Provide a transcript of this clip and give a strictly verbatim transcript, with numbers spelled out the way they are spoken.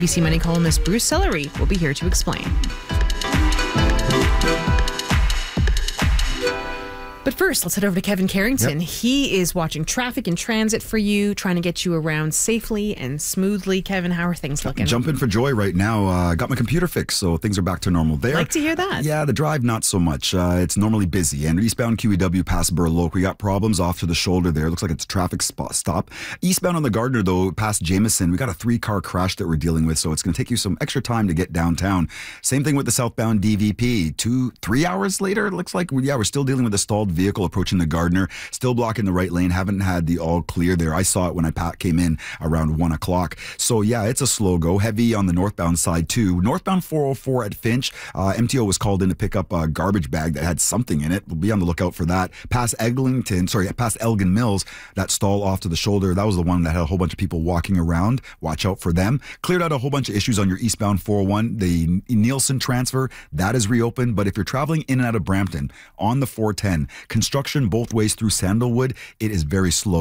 B C Money columnist Bruce Sellery will be here to explain. But first, let's head over to Kevin Carrington. Yep. He is watching traffic and transit for you, trying to get you around safely and smoothly. Kevin, how are things looking? Jumping for joy right now. I uh, got my computer fixed, so things are back to normal there. Like to hear that. Yeah, the drive, not so much. Uh, it's normally busy. And eastbound Q E W past Burloak, we got problems off to the shoulder there. Looks like it's a traffic spot stop. Eastbound on the Gardner, though, past Jameson, we got a three-car crash that we're dealing with, so it's going to take you some extra time to get downtown. Same thing with the southbound D V P. Two, three hours later, it looks like, yeah, we're still dealing with a stalled vehicle approaching the Gardner, still blocking the right lane. Haven't had the all clear there. I saw it when I came in around one o'clock. So yeah, it's a slow go. Heavy on the northbound side too. Northbound four oh four at Finch, uh, M T O was called in to pick up a garbage bag that had something in it. We'll be on the lookout for that. Past Eglinton, sorry, past Elgin Mills, that stall off to the shoulder. That was the one that had a whole bunch of people walking around. Watch out for them. Cleared out a whole bunch of issues on your eastbound four oh one. The Nielsen transfer, that is reopened. But if you're traveling in and out of Brampton on the four ten, construction both ways through Sandalwood, it is very slow.